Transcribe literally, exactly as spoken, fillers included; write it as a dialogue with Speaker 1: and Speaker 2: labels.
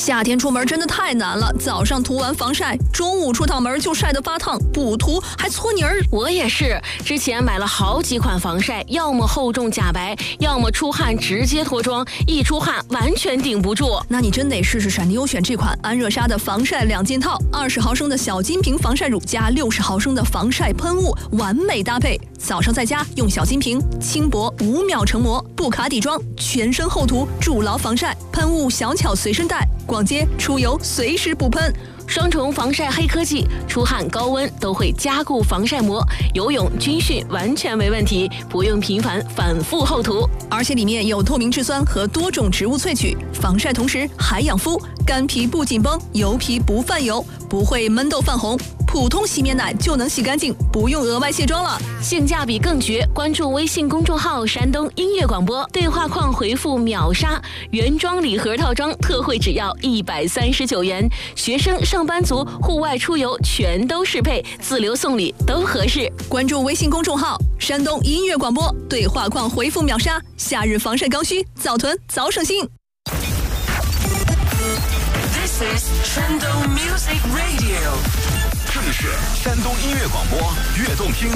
Speaker 1: 夏天出门真的太难了，早上涂完防晒，中午出趟门就晒得发烫，不涂还搓泥儿。
Speaker 2: 我也是，之前买了好几款防晒，要么厚重假白，要么出汗直接脱妆，一出汗完全顶不住。
Speaker 1: 那你真得试试闪迪优选这款安热纱的防晒两件套，二十毫升的小金瓶防晒乳加六十毫升的防晒喷雾，完美搭配。早上在家用小金瓶，轻薄五秒成膜，不卡底妆，全身厚涂，筑牢防晒。喷雾小巧随身带，逛街出游随时补喷。
Speaker 2: 双重防晒黑科技，出汗高温都会加固防晒膜，游泳军训完全没问题，不用频繁反复厚涂。
Speaker 1: 而且里面有透明质酸和多种植物萃取，防晒同时还养肤，干皮不紧绷，油皮不泛油，不会闷痘泛红，普通洗面奶就能洗干净，不用额外卸妆了，
Speaker 2: 性价比更绝。关注微信公众号山东音乐广播，对话框回复秒杀，原装礼盒套装特惠只要一百三十九元，学生上班族户外出游全都适配，自留送礼都合适。
Speaker 1: 关注微信公众号山东音乐广播，对话框回复秒杀，夏日防晒刚需，早囤早省心。
Speaker 3: This is 山东 Music Radio，
Speaker 4: 这里是山东音乐广播，悦动听。